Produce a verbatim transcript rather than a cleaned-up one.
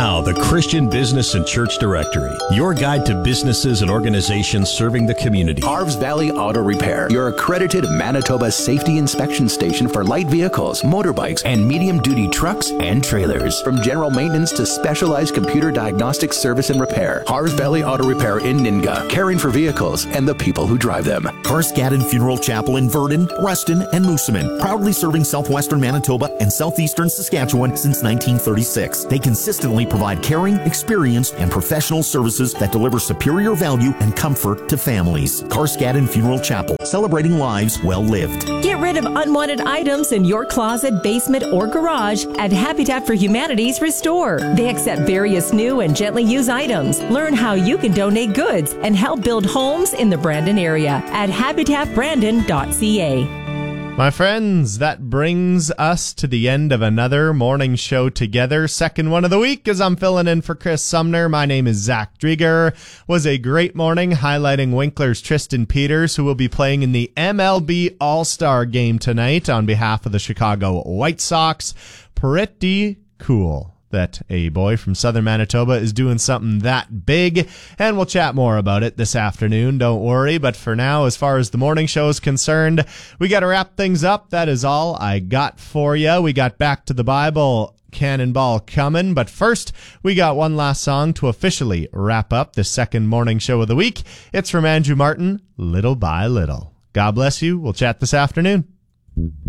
Now, the Christian Business and Church Directory, your guide to businesses and organizations serving the community. Harves Valley Auto Repair, your accredited Manitoba safety inspection station for light vehicles, motorbikes, and medium-duty trucks and trailers. From general maintenance to specialized computer diagnostic service and repair, Harves Valley Auto Repair in Ninga, caring for vehicles and the people who drive them. Carscadden Funeral Chapel in Verdon, Reston, and Moosomin, proudly serving southwestern Manitoba and southeastern Saskatchewan since nineteen thirty-six. They consistently provide caring, experienced, and professional services that deliver superior value and comfort to families. Carscadden Funeral Chapel, celebrating lives well lived. Get rid of unwanted items in your closet, basement, or garage at Habitat for Humanity's Restore. They accept various new and gently used items. Learn how you can donate goods and help build homes in the Brandon area at habitat brandon dot c a. My friends, that brings us to the end of another morning show together. Second one of the week as I'm filling in for Chris Sumner. My name is Zach Drieger. Was a great morning highlighting Winkler's Tristan Peters, who will be playing in the M L B All-Star game tonight on behalf of the Chicago White Sox. Pretty cool that a boy from southern Manitoba is doing something that big, and we'll chat more about it this afternoon, don't worry. But for now, as far as the morning show is concerned, we got to wrap things up. That is all I got for you. We got Back to the Bible Cannonball coming, but first, we got one last song to officially wrap up the second morning show of the week. It's from Andrew Martin, Little by Little. God bless you. We'll chat this afternoon.